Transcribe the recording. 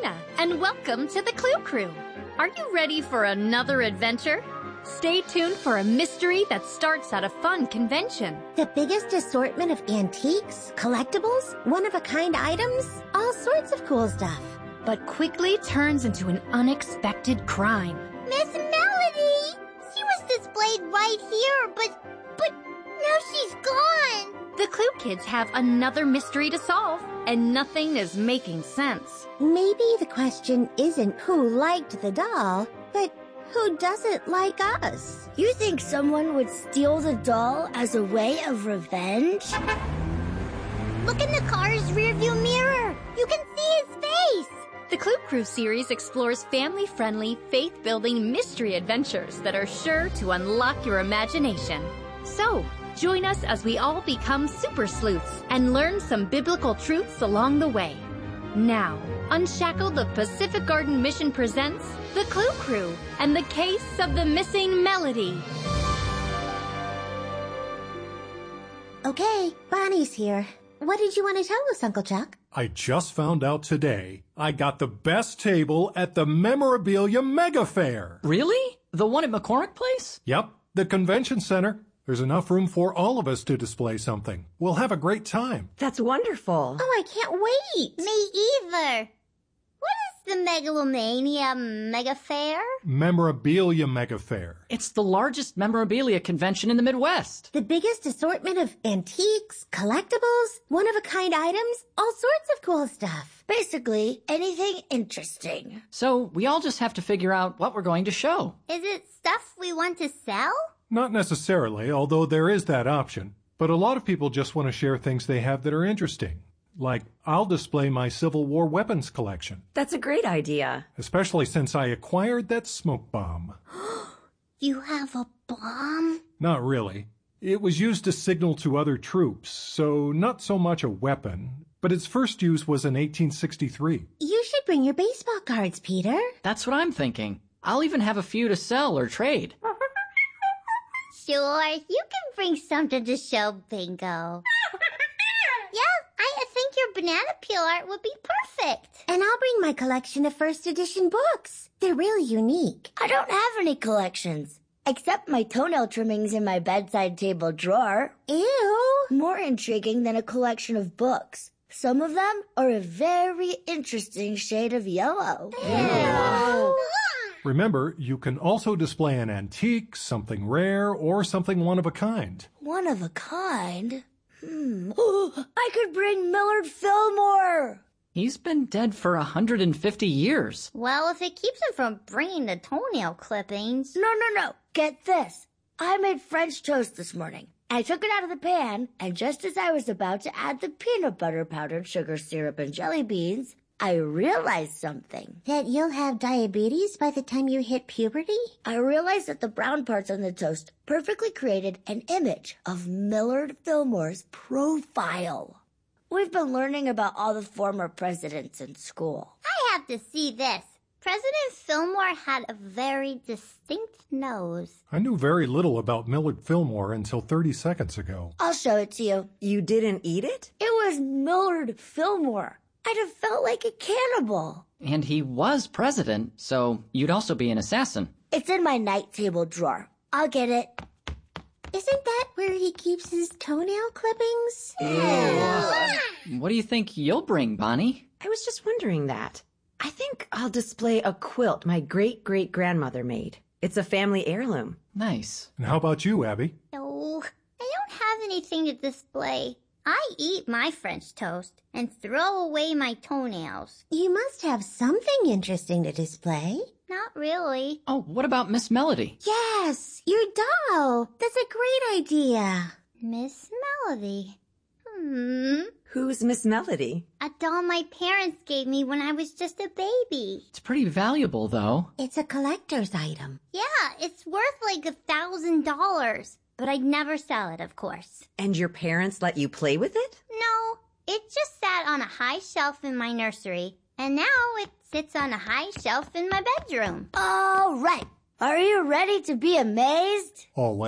Sabrina, and welcome to the Clue Crew. Are you ready for another adventure? Stay tuned for a mystery that starts at a fun convention. The biggest assortment of antiques, collectibles, one-of-a-kind items, all sorts of cool stuff. But quickly turns into an unexpected crime. Miss Melody! She was displayed right here, but now she's gone. The Clue Kids have another mystery to solve, and nothing is making sense. Maybe the question isn't who liked the doll, but who doesn't like us? You think someone would steal the doll as a way of revenge? Look in the car's rearview mirror. You can see his face. The Clue Crew series explores family-friendly, faith-building mystery adventures that are sure to unlock your imagination. So, join us as we all become super sleuths and learn some biblical truths along the way. Now, Unshackle the Pacific Garden Mission presents The Clue Crew and the Case of the Missing Melody. Okay, Bonnie's here. What did you want to tell us, Uncle Chuck? I just found out today I got the best table at the Memorabilia Mega Fair. Really? The one at McCormick Place? Yep, the convention center. There's enough room for all of us to display something. We'll have a great time. That's wonderful. Oh, I can't wait. Me either. What is the Megalomania Mega Fair? Memorabilia Mega Fair. It's the largest memorabilia convention in the Midwest. The biggest assortment of antiques, collectibles, one-of-a-kind items, all sorts of cool stuff. Basically, anything interesting. So we all just have to figure out what we're going to show. Is it stuff we want to sell? Not necessarily, although there is that option. But a lot of people just want to share things they have that are interesting. Like, I'll display my Civil War weapons collection. That's a great idea. Especially since I acquired that smoke bomb. You have a bomb? Not really. It was used to signal to other troops, so not so much a weapon. But its first use was in 1863. You should bring your baseball cards, Peter. That's what I'm thinking. I'll even have a few to sell or trade. Sure, you can bring something to show, Bingo. Yeah, I think your banana peel art would be perfect. And I'll bring my collection of first edition books. They're really unique. I don't have any collections, except my toenail trimmings in my bedside table drawer. Ew. More intriguing than a collection of books. Some of them are a very interesting shade of yellow. Ew. Remember, you can also display an antique, something rare, or something one-of-a-kind. One of a kind? I could bring Millard Fillmore. He's been dead for 150 years. Well, if it keeps him from bringing the toenail clippings. No. Get this. I made French toast this morning. I took it out of the pan, and just as I was about to add the peanut butter, powdered sugar syrup, and jelly beans, I realized something. That you'll have diabetes by the time you hit puberty? I realized that the brown parts on the toast perfectly created an image of Millard Fillmore's profile. We've been learning about all the former presidents in school. I have to see this. President Fillmore had a very distinct nose. I knew very little about Millard Fillmore until 30 seconds ago. I'll show it to you. You didn't eat it? It was Millard Fillmore. I'd have felt like a cannibal. And he was president, so you'd also be an assassin. It's in my night table drawer. I'll get it. Isn't that where he keeps his toenail clippings? What do you think you'll bring, Bonnie? I was just wondering that. I think I'll display a quilt my great-great-grandmother made. It's a family heirloom. Nice. And how about you, Abby? No, I don't have anything to display. I eat my French toast and throw away my toenails. You must have something interesting to display. Not really. Oh, what about Miss Melody? Yes, your doll. That's a great idea. Miss Melody. Who's Miss Melody? A doll my parents gave me when I was just a baby. It's pretty valuable, though. It's a collector's item. Yeah, it's worth like $1,000. But I'd never sell it, of course. And your parents let you play with it? No, it just sat on a high shelf in my nursery. And now it sits on a high shelf in my bedroom. All right. Are you ready to be amazed? All